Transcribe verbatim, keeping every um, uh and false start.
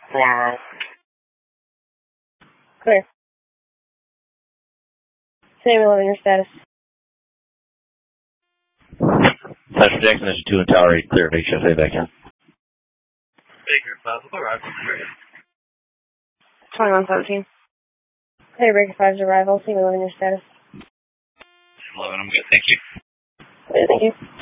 Wow. Clear. Same eleven, your status. Central Jackson, that's two and Tower eight, clear, H S A back in. Baker, five, arrival. twenty-one seventeen. Clear, Baker five's arrival, same eleven, your status. eleven, I'm good, thank you. Clear, thank you.